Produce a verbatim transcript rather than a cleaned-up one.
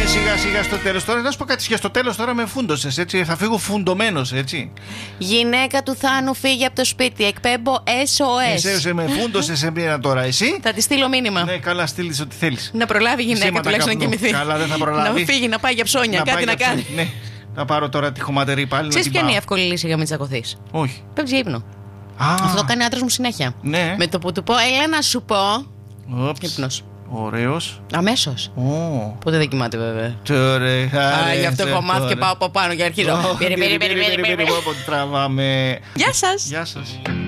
σιγά σιγά στο τέλος. Τώρα να σου πω κάτι, και στο τέλος τώρα με φούντωσες, έτσι. Θα φύγω φουντωμένος, έτσι. Γυναίκα του Θάνου φύγει από το σπίτι. Εκπέμπω ες ο ες. Εσύ με φούντωσες εμένα τώρα, εσύ. Θα τη στείλω μήνυμα. Ναι, καλά, στείλεις ό,τι θέλεις. Να προλάβει η γυναίκα τουλάχιστον να κοιμηθεί. Καλά, δεν θα προλάβει. Να φύγει, να πάει για ψώνια, να κάτι να κάνει. Ναι. Να πάρω τώρα τη χωματερή πάλι. Ξέρεις ποια είναι η εύκολη λύση για να μην τσακωθείς? Όχι. Πέφτει για ύπνο. Α, Αυτό το κάνει άντρας μου συνέχεια. Ναι. Με το που του πω, έλα να σου πω. Ύπνος. Ωραίος. Αμέσως. Oh. Ποτέ δεν κοιμάται βέβαια. Τωρε, Α, γι' αυτό έχω μάθει και πάω από πάνω και αρχίζω. Πήρε, πήρε, πήρε, πήρε. Τραβάμε. Γεια σας. Γεια σας.